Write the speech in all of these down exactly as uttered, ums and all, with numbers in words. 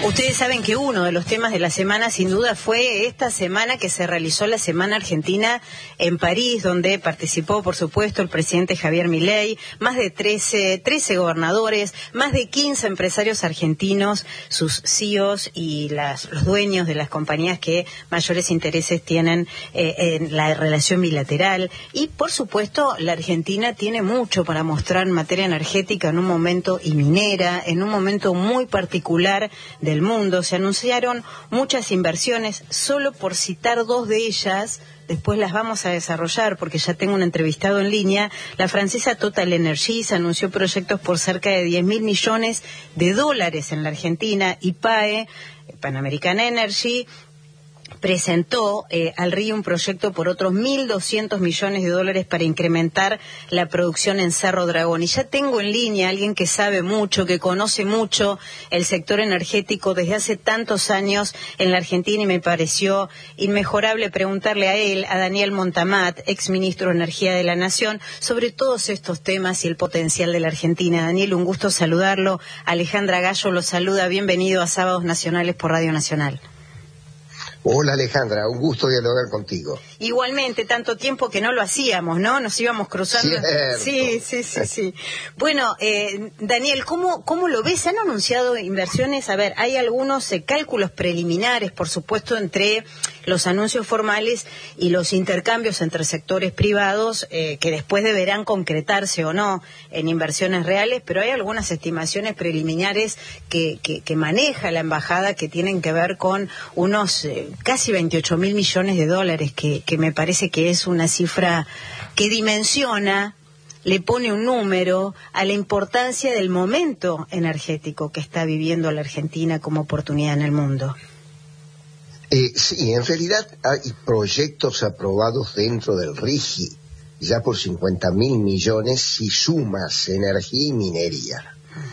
Ustedes saben que uno de los temas de la semana, sin duda, fue esta semana que se realizó la Semana Argentina en París, donde participó, por supuesto, el presidente Javier Milei, más de trece, trece gobernadores, más de quince empresarios argentinos, sus C E Os y las, los dueños de las compañías que mayores intereses tienen eh, en la relación bilateral. Y, por supuesto, la Argentina tiene mucho para mostrar en materia energética en un momento, y minera, en un momento muy particular del mundo. Se anunciaron muchas inversiones, solo por citar dos de ellas. Después las vamos a desarrollar porque ya tengo un entrevistado en línea. La francesa Total Energies anunció proyectos por cerca de diez mil millones de dólares en la Argentina, y P A E, Pan American Energy, presentó eh, al R I un proyecto por otros mil doscientos millones de dólares para incrementar la producción en Cerro Dragón. Y ya tengo en línea a alguien que sabe mucho, que conoce mucho el sector energético desde hace tantos años en la Argentina, y me pareció inmejorable preguntarle a él, a Daniel Montamat, exministro de Energía de la Nación, sobre todos estos temas y el potencial de la Argentina. Daniel, un gusto saludarlo. Alejandra Gallo lo saluda. Bienvenido a Sábados Nacionales por Radio Nacional. Hola Alejandra, un gusto dialogar contigo. Igualmente, tanto tiempo que no lo hacíamos, ¿no? Nos íbamos cruzando. Cierto. Sí, sí, sí, sí. Bueno, eh, Daniel, ¿cómo, ¿cómo lo ves? ¿Se han anunciado inversiones? A ver, hay algunos eh, cálculos preliminares, por supuesto, entre los anuncios formales y los intercambios entre sectores privados, eh, que después deberán concretarse o no en inversiones reales, pero hay algunas estimaciones preliminares que, que, que maneja la embajada que tienen que ver con unos eh, casi veintiocho mil millones de dólares, que, que me parece que es una cifra que dimensiona, le pone un número a la importancia del momento energético que está viviendo la Argentina como oportunidad en el mundo. Eh, sí, en realidad hay proyectos aprobados dentro del R I G I ya por cincuenta mil millones si sumas energía y minería.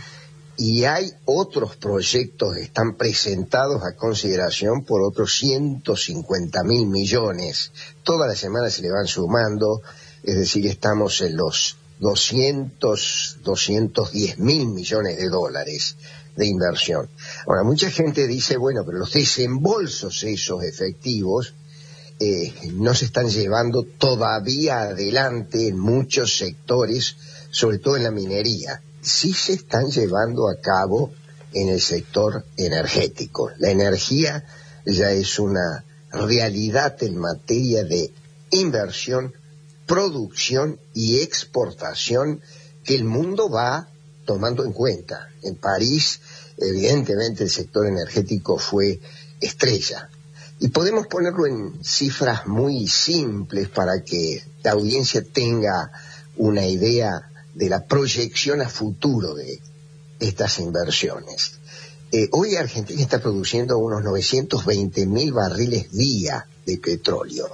Y hay otros proyectos que están presentados a consideración por otros ciento cincuenta mil millones. Todas las semanas se le van sumando, es decir, estamos en los doscientos, doscientos diez mil millones de dólares de inversión. Ahora, mucha gente dice, bueno, pero los desembolsos esos efectivos eh, no se están llevando todavía adelante en muchos sectores, sobre todo en la minería. Sí se están llevando a cabo en el sector energético. La energía ya es una realidad en materia de inversión, producción y exportación que el mundo va tomando en cuenta. En París, evidentemente, el sector energético fue estrella. Y podemos ponerlo en cifras muy simples para que la audiencia tenga una idea de la proyección a futuro de estas inversiones. Eh, hoy Argentina está produciendo unos novecientos veinte mil barriles día de petróleo.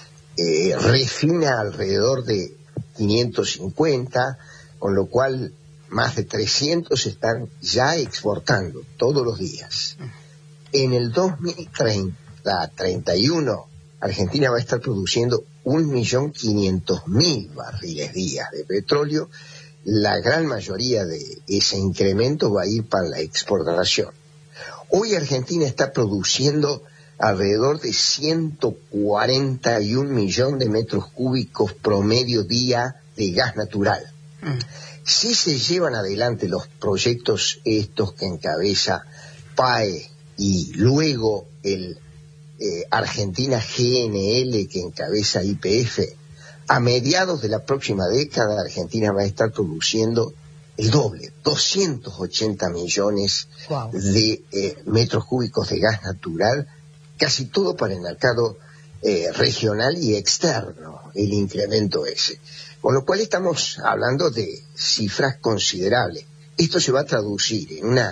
Eh, refina alrededor de quinientos cincuenta, con lo cual más de trescientos están ya exportando todos los días. En el dos mil treinta y uno, Argentina va a estar produciendo un millón quinientos mil barriles día de petróleo. La gran mayoría de ese incremento va a ir para la exportación. Hoy Argentina está produciendo alrededor de ciento cuarenta y un millones de metros cúbicos promedio día de gas natural. Mm. Si se llevan adelante los proyectos estos que encabeza P A E y luego el eh, Argentina G N L que encabeza Y P F, a mediados de la próxima década Argentina va a estar produciendo el doble, doscientos ochenta millones wow. de eh, metros cúbicos de gas natural, casi todo para el mercado eh, regional y externo, el incremento ese. Con lo cual estamos hablando de cifras considerables. Esto se va a traducir en una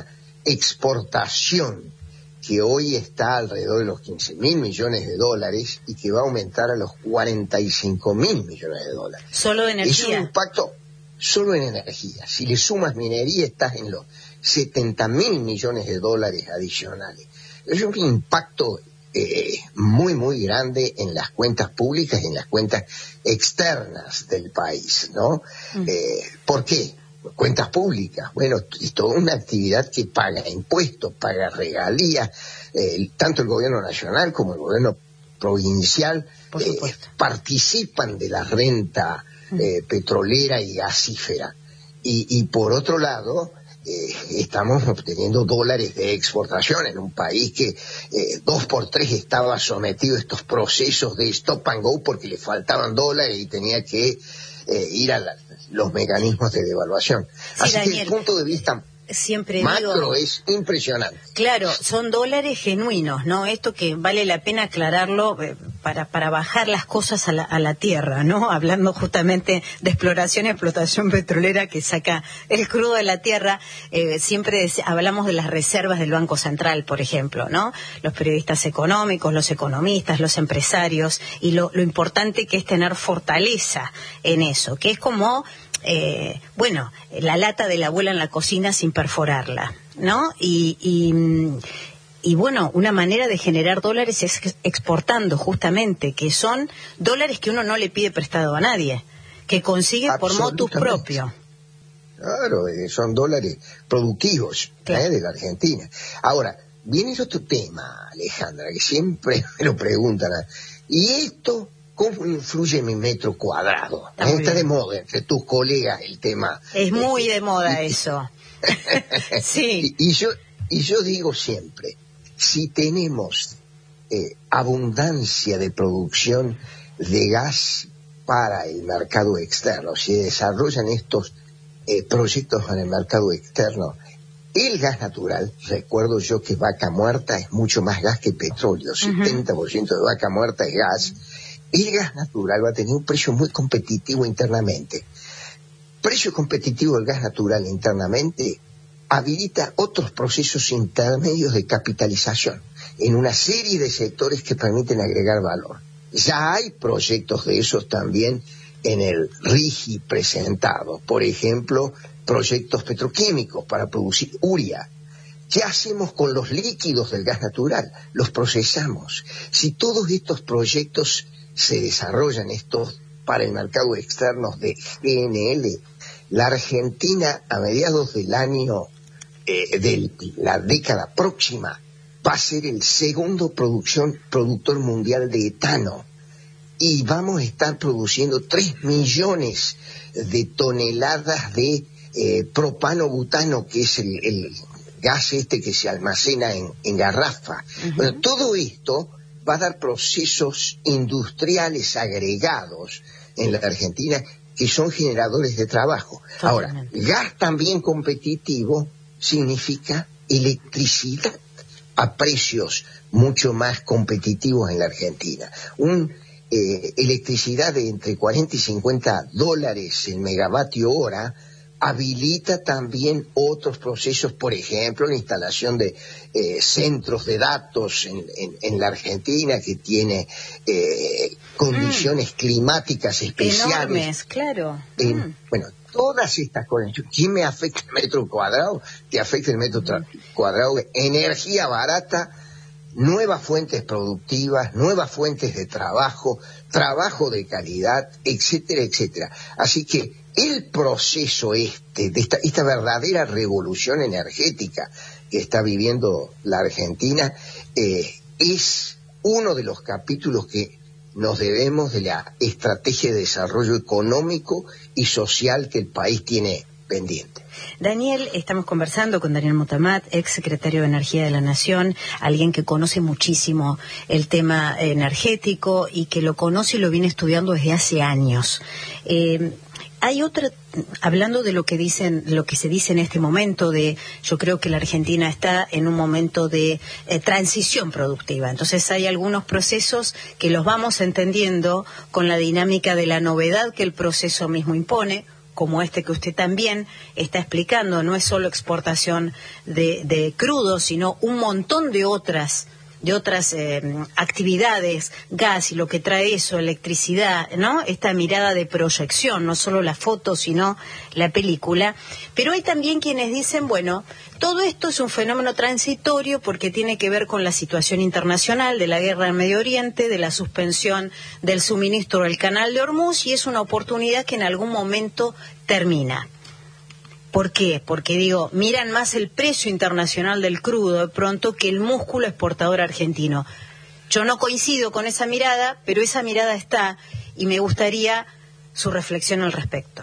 exportación que hoy está alrededor de los quince mil millones de dólares y que va a aumentar a los cuarenta y cinco mil millones de dólares. Solo de energía. Es un impacto solo en energía. Si le sumas minería, estás en los setenta mil millones de dólares adicionales. Es un impacto eh, muy, muy grande en las cuentas públicas y en las cuentas externas del país, ¿no? Mm. Eh, ¿Por qué? cuentas públicas. Bueno, es toda una actividad que paga impuestos, paga regalías, eh, tanto el gobierno nacional como el gobierno provincial eh, participan de la renta eh, petrolera y gasífera. Y, y por otro lado, eh, estamos obteniendo dólares de exportación en un país que eh, dos por tres estaba sometido a estos procesos de stop and go porque le faltaban dólares y tenía que eh, ir a la, los mecanismos de devaluación. Sí, Así Daniel, que el punto de vista siempre macro digo, es impresionante. Claro, son dólares genuinos, ¿no? Esto que vale la pena aclararlo eh, para para bajar las cosas a la, a la tierra, ¿no? Hablando justamente de exploración y explotación petrolera que saca el crudo de la tierra, eh, siempre des, hablamos de las reservas del Banco Central, por ejemplo, ¿no? Los periodistas económicos, los economistas, los empresarios, y lo, lo importante que es tener fortaleza en eso, que es como... Eh, bueno, la lata de la abuela en la cocina sin perforarla, ¿no? Y, y, y bueno, una manera de generar dólares es exportando justamente, que son dólares que uno no le pide prestado a nadie, que consigue por motus propio. Claro, eh, son dólares productivos, claro. eh, de la Argentina. Ahora, viene otro tema, Alejandra, que siempre me lo preguntan. ¿Y esto cómo influye en mi metro cuadrado? Está, Está de moda entre tus colegas el tema. Es muy este, de moda y, eso. Sí. Y, y, yo, y yo digo siempre, si tenemos eh, abundancia de producción de gas para el mercado externo, si desarrollan estos eh, proyectos en el mercado externo, el gas natural, recuerdo yo que Vaca Muerta es mucho más gas que petróleo, uh-huh. setenta por ciento de Vaca Muerta es gas. El gas natural va a tener un precio muy competitivo internamente. Precio competitivo del gas natural internamente habilita otros procesos intermedios de capitalización en una serie de sectores que permiten agregar valor. Ya hay proyectos de esos también en el RIGI presentado. Por ejemplo, proyectos petroquímicos para producir urea. ¿Qué hacemos con los líquidos del gas natural? Los procesamos. Si todos estos proyectos se desarrollan estos para el mercado externo de G N L, la Argentina a mediados del año eh, de la década próxima va a ser el segundo producción, productor mundial de etano y vamos a estar produciendo tres millones de toneladas de eh, propano-butano, que es el, el gas este que se almacena en, en garrafa. Uh-huh. Bueno, todo esto va a dar procesos industriales agregados en la Argentina que son generadores de trabajo. Ahora, gas también competitivo significa electricidad a precios mucho más competitivos en la Argentina. Un eh, electricidad de entre cuarenta y cincuenta dólares el megavatio hora habilita también otros procesos, por ejemplo, la instalación de eh, centros de datos en, en, en la Argentina que tiene eh, condiciones mm. climáticas especiales. Enormes, claro. En, mm. Bueno, todas estas condiciones. ¿Quién me afecta el metro cuadrado? Te afecta el metro tra- cuadrado de energía barata, nuevas fuentes productivas, nuevas fuentes de trabajo, trabajo de calidad, etcétera, etcétera. Así que el proceso este, de esta, esta verdadera revolución energética que está viviendo la Argentina, eh, es uno de los capítulos que nos debemos de la estrategia de desarrollo económico y social que el país tiene pendiente. Daniel, estamos conversando con Daniel Motamat, ex secretario de Energía de la Nación, alguien que conoce muchísimo el tema energético y que lo conoce y lo viene estudiando desde hace años. Eh, Hay otra, hablando de lo que dicen, lo que se dice en este momento, de, yo creo que la Argentina está en un momento de eh, transición productiva. Entonces hay algunos procesos que los vamos entendiendo con la dinámica de la novedad que el proceso mismo impone, como este que usted también está explicando. No es solo exportación de, de crudo, sino un montón de otras de otras eh, actividades, gas y lo que trae eso, electricidad, ¿no? Esta mirada de proyección, no solo la foto, sino la película. Pero hay también quienes dicen, bueno, todo esto es un fenómeno transitorio porque tiene que ver con la situación internacional de la guerra en Medio Oriente, de la suspensión del suministro del canal de Hormuz, y es una oportunidad que en algún momento termina. ¿Por qué? Porque digo, miran más el precio internacional del crudo de pronto que el músculo exportador argentino. Yo no coincido con esa mirada, pero esa mirada está y me gustaría su reflexión al respecto.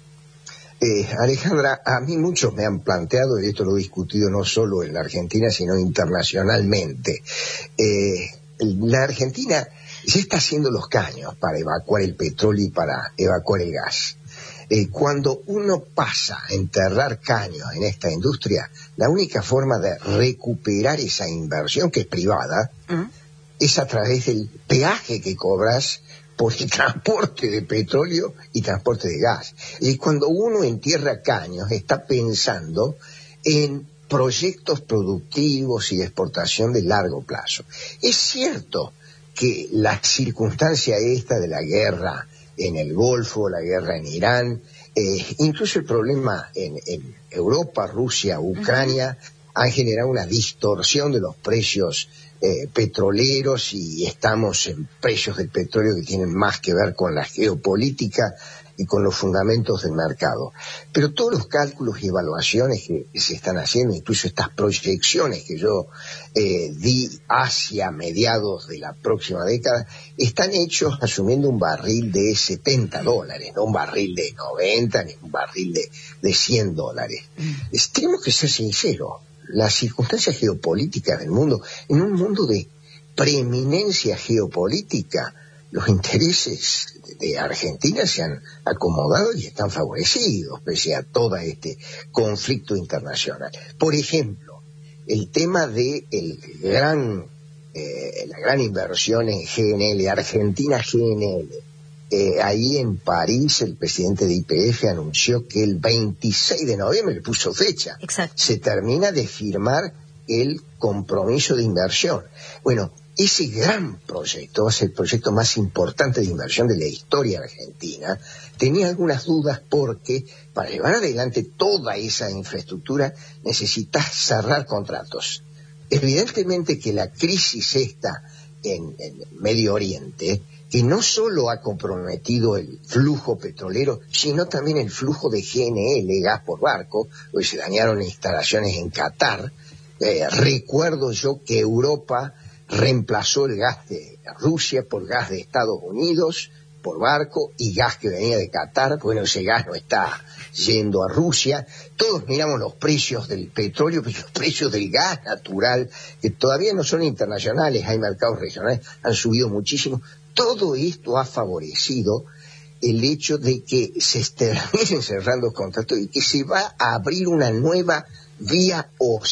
Eh, Alejandra, a mí muchos me han planteado, y esto lo he discutido no solo en la Argentina, sino internacionalmente, eh, la Argentina ya está haciendo los caños para evacuar el petróleo y para evacuar el gas. Eh, cuando uno pasa a enterrar caños en esta industria, la única forma de recuperar esa inversión, que es privada, ¿Mm? es a través del peaje que cobras por el transporte de petróleo y transporte de gas. Y cuando uno entierra caños, está pensando en proyectos productivos y de exportación de largo plazo. Es cierto que la circunstancia esta de la guerra en el Golfo, la guerra en Irán, eh, incluso el problema en, en Europa, Rusia, Ucrania, uh-huh. han generado una distorsión de los precios eh, petroleros y estamos en precios del petróleo que tienen más que ver con la geopolítica y con los fundamentos del mercado. Pero todos los cálculos y evaluaciones que se están haciendo, incluso estas proyecciones que yo eh, di hacia mediados de la próxima década, están hechos asumiendo un barril de setenta dólares, no un barril de noventa ni un barril de, de cien dólares. Mm. Tenemos que ser sinceros, las circunstancias geopolíticas del mundo, en un mundo de preeminencia geopolítica, los intereses de Argentina se han acomodado y están favorecidos pese a todo este conflicto internacional. Por ejemplo, el tema de el gran, eh, la gran inversión en G N L, Argentina G N L. Eh, ahí en París el presidente de Y P F anunció que el veintiséis de noviembre, le puso fecha, Exacto. se termina de firmar el compromiso de inversión. Bueno, ese gran proyecto, va a ser el proyecto más importante de inversión de la historia argentina. Tenía algunas dudas porque para llevar adelante toda esa infraestructura necesitas cerrar contratos. Evidentemente que la crisis esta en, en Medio Oriente, que no solo ha comprometido el flujo petrolero, sino también el flujo de G N L, gas por barco, porque se dañaron instalaciones en Qatar. Eh, recuerdo yo que Europa reemplazó el gas de Rusia por gas de Estados Unidos, por barco, y gas que venía de Qatar. Bueno, ese gas no está yendo a Rusia. Todos miramos los precios del petróleo, pero los precios del gas natural, que todavía no son internacionales, hay mercados regionales, han subido muchísimo. Todo esto ha favorecido el hecho de que se terminen cerrando contratos y que se va a abrir una nueva vía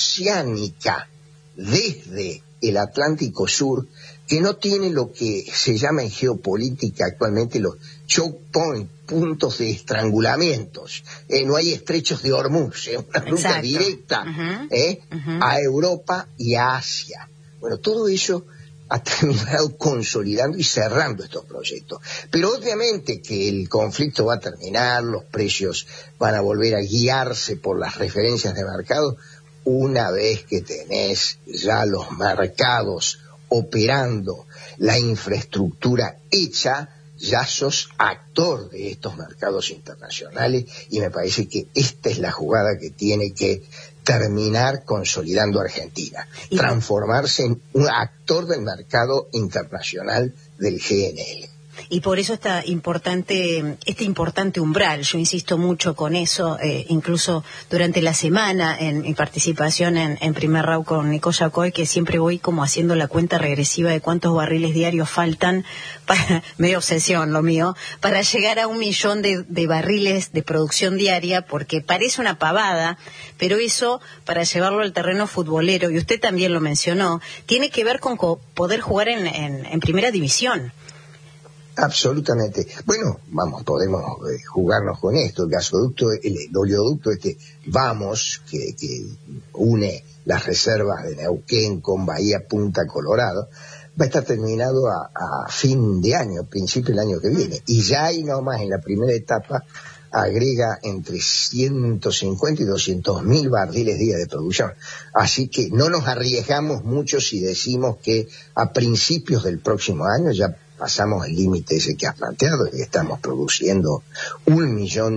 oceánica desde el Atlántico Sur, que no tiene lo que se llama en geopolítica actualmente los choke points, puntos de estrangulamientos. Eh, no hay estrechos de Hormuz, es eh, una ruta Exacto. directa uh-huh. Eh, uh-huh. a Europa y a Asia. Bueno, todo eso ha terminado consolidando y cerrando estos proyectos. Pero obviamente que el conflicto va a terminar, los precios van a volver a guiarse por las referencias de mercado. Una vez que tenés ya los mercados operando, la infraestructura hecha, ya sos actor de estos mercados internacionales, y me parece que esta es la jugada que tiene que terminar consolidando Argentina, transformarse en un actor del mercado internacional del G N L. Y por eso está importante, este importante umbral, yo insisto mucho con eso, eh, incluso durante la semana en mi participación en, en Primer Round con Nico Yacoy, que siempre voy como haciendo la cuenta regresiva de cuántos barriles diarios faltan, para, medio obsesión lo mío, para llegar a un millón de, de barriles de producción diaria, porque parece una pavada, pero eso, para llevarlo al terreno futbolero, y usted también lo mencionó, tiene que ver con co- poder jugar en, en, en primera división. Absolutamente. Bueno, vamos, podemos eh, jugarnos con esto. El gasoducto, el, el oleoducto este, Vamos, que, que une las reservas de Neuquén con Bahía Punta Colorado, va a estar terminado a, a fin de año, principio del año que viene. Y ya ahí nomás en la primera etapa agrega entre ciento cincuenta y doscientos mil barriles día de producción. Así que no nos arriesgamos mucho si decimos que a principios del próximo año ya pasamos el límite ese que has planteado y estamos produciendo un millón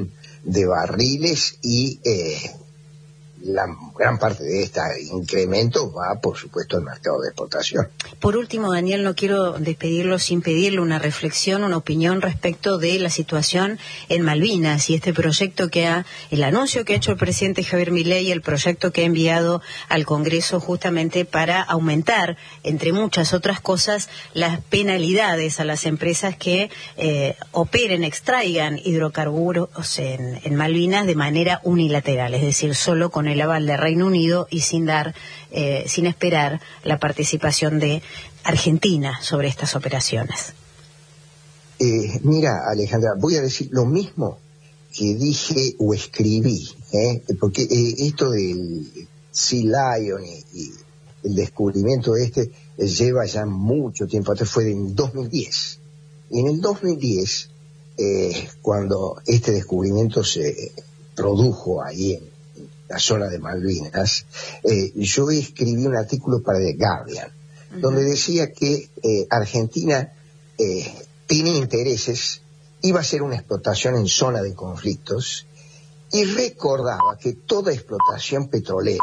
de barriles y eh, la gran parte de este incremento va, por supuesto, al mercado de exportación. Por último, Daniel, no quiero despedirlo sin pedirle una reflexión, una opinión respecto de la situación en Malvinas y este proyecto que ha, el anuncio que ha hecho el presidente Javier Milei, el proyecto que ha enviado al Congreso justamente para aumentar, entre muchas otras cosas, las penalidades a las empresas que eh, operen, extraigan hidrocarburos en, en Malvinas de manera unilateral, es decir, solo con el aval de Reino Unido y sin dar, eh, sin esperar la participación de Argentina sobre estas operaciones. Eh, mira, Alejandra, voy a decir lo mismo que dije o escribí, ¿eh? porque eh, esto del Sea Lion y, y el descubrimiento este eh, lleva ya mucho tiempo, antes fue en dos mil diez. Y en el dos mil diez, eh, cuando este descubrimiento se produjo ahí en la zona de Malvinas, eh, yo escribí un artículo para The Guardian, uh-huh. donde decía que eh, Argentina eh, tenía intereses, iba a ser una explotación en zona de conflictos, y recordaba que toda explotación petrolera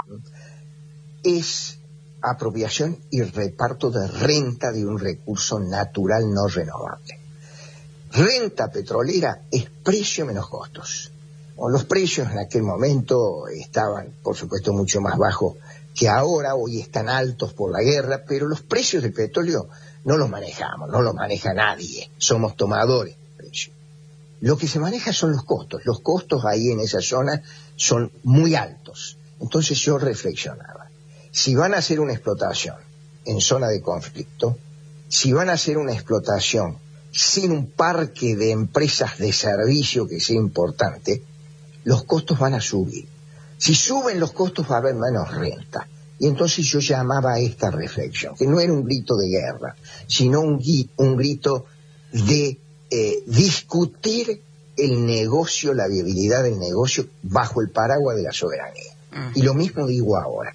es apropiación y reparto de renta de un recurso natural no renovable. Renta petrolera es precio menos costos. Los precios en aquel momento estaban, por supuesto, mucho más bajos que ahora, hoy están altos por la guerra, pero los precios del petróleo no los manejamos, no los maneja nadie, somos tomadores de precios. Lo que se maneja son los costos, los costos ahí en esa zona son muy altos. Entonces yo reflexionaba, si van a hacer una explotación en zona de conflicto, si van a hacer una explotación sin un parque de empresas de servicio que sea importante, los costos van a subir. Si suben los costos va a haber menos renta. Y entonces yo llamaba a esta reflexión, que no era un grito de guerra, sino un, un grito de eh, discutir el negocio, la viabilidad del negocio bajo el paraguas de la soberanía. Uh-huh. Y lo mismo digo ahora.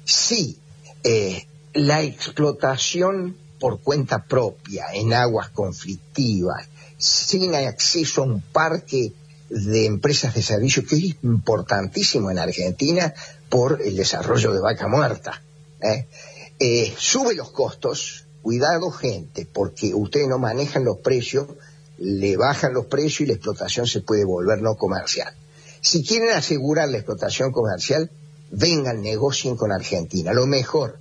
Si eh, la explotación por cuenta propia en aguas conflictivas, sin acceso a un parque de empresas de servicio, que es importantísimo en Argentina por el desarrollo de Vaca Muerta, ¿eh? Eh, sube los costos, cuidado gente, porque ustedes no manejan los precios, le bajan los precios y la explotación se puede volver no comercial. Si quieren asegurar la explotación comercial, vengan, negocien con Argentina. Lo mejor,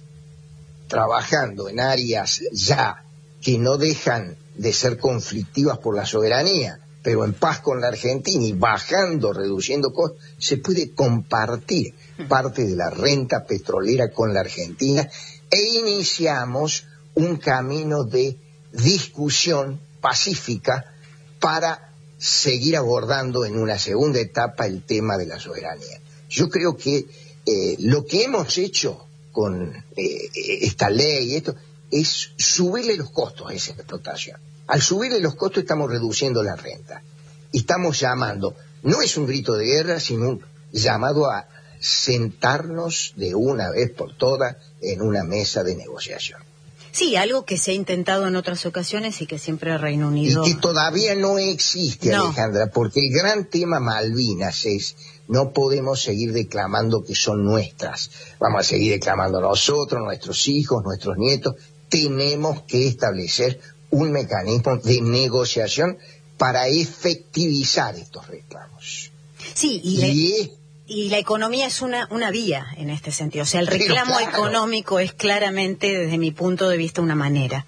trabajando en áreas ya que no dejan de ser conflictivas por la soberanía, pero en paz con la Argentina y bajando, reduciendo costos, se puede compartir parte de la renta petrolera con la Argentina e iniciamos un camino de discusión pacífica para seguir abordando en una segunda etapa el tema de la soberanía. Yo creo que eh, lo que hemos hecho con eh, esta ley y esto es subirle los costos a esa explotación. Al subirle los costos estamos reduciendo la renta. Y estamos llamando, no es un grito de guerra, sino un llamado a sentarnos de una vez por todas en una mesa de negociación. Sí, algo que se ha intentado en otras ocasiones y que siempre el Reino Unido... Y que todavía no existe, no. Alejandra, porque el gran tema Malvinas es, no podemos seguir declamando que son nuestras. Vamos a seguir declamando nosotros, nuestros hijos, nuestros nietos. Tenemos que establecer un mecanismo de negociación para efectivizar estos reclamos. Sí, y, y, le, y la economía es una, una vía en este sentido. O sea, el reclamo claro, económico es claramente, desde mi punto de vista, una manera.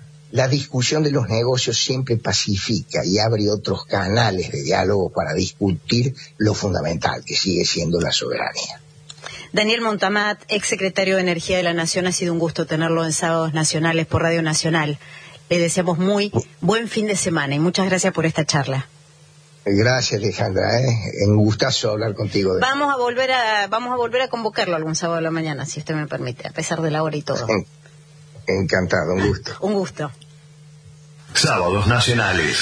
La discusión de los negocios siempre pacifica y abre otros canales de diálogo para discutir lo fundamental, que sigue siendo la soberanía. Daniel Montamat, ex secretario de Energía de la Nación, ha sido un gusto tenerlo en Sábados Nacionales por Radio Nacional. Le deseamos muy buen fin de semana y muchas gracias por esta charla. Gracias, Alejandra, ¿eh? Un gustazo hablar contigo. De vamos a volver a vamos a volver a convocarlo algún sábado de la mañana, si usted me permite, a pesar de la hora y todo. Encantado, un gusto. Un gusto. Sábados Nacionales.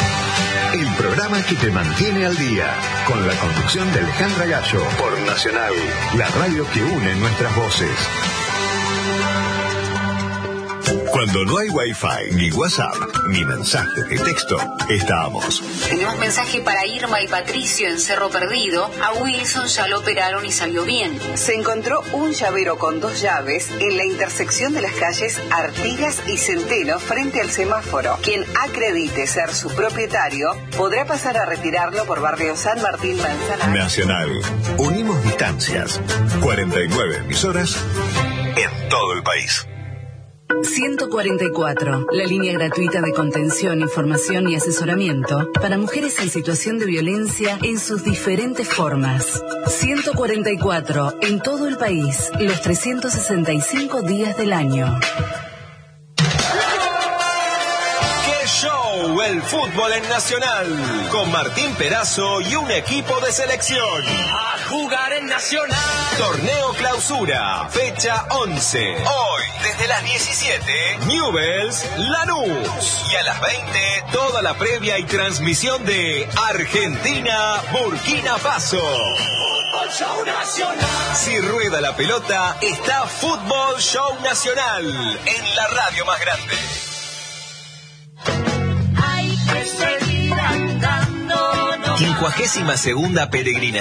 El programa que te mantiene al día, con la conducción de Alejandra Gallo, por Nacional, la radio que une nuestras voces. Cuando no hay Wi-Fi, ni WhatsApp, ni mensajes de texto, estamos. Tenemos mensaje para Irma y Patricio en Cerro Perdido. A Wilson ya lo operaron y salió bien. Se encontró un llavero con dos llaves en la intersección de las calles Artigas y Centeno frente al semáforo. Quien acredite ser su propietario podrá pasar a retirarlo por barrio San Martín Manzanares. Nacional. Unimos distancias. cuarenta y nueve emisoras en todo el país. ciento cuarenta y cuatro, la línea gratuita de contención, información y asesoramiento para mujeres en situación de violencia en sus diferentes formas. ciento cuarenta y cuatro, en todo el país, los trescientos sesenta y cinco días del año. ¡Qué show! El fútbol en Nacional, con Martín Perazo y un equipo de selección. A jugar en Nacional. Torneo Clausura, fecha once. Hoy, desde las diecisiete, Newell's Lanús. Y a las veinte, toda la previa y transmisión de Argentina-Burkina Faso. Fútbol Show Nacional. Si rueda la pelota, está Fútbol Show Nacional en la radio más grande. Hay que seguir andando. quincuagésima segunda peregrinación